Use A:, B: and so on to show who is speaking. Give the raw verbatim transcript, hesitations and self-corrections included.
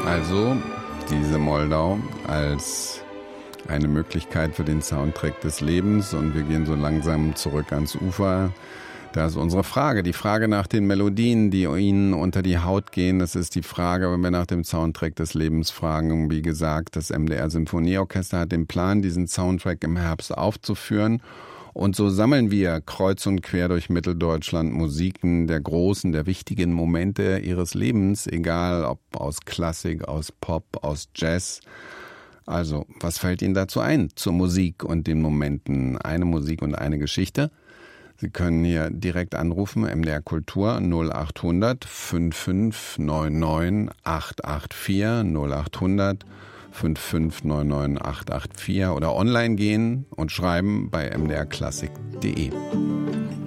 A: Also diese Moldau als eine Möglichkeit für den Soundtrack des Lebens, und wir gehen so langsam zurück ans Ufer. Da ist unsere Frage, die Frage nach den Melodien, die Ihnen unter die Haut gehen. Das ist die Frage, wenn wir nach dem Soundtrack des Lebens fragen. Wie gesagt, das M D R Symphonieorchester hat den Plan, diesen Soundtrack im Herbst aufzuführen. Und so sammeln wir kreuz und quer durch Mitteldeutschland Musiken der großen, der wichtigen Momente ihres Lebens, egal ob aus Klassik, aus Pop, aus Jazz. Also, was fällt Ihnen dazu ein, zur Musik und den Momenten? Eine Musik und eine Geschichte. Sie können hier direkt anrufen, M D R Kultur null acht hundert fünf fünf neun neun acht acht vier, null acht hundert fünf fünf neun neun acht acht vier oder online gehen und schreiben bei m d r klassik punkt d e.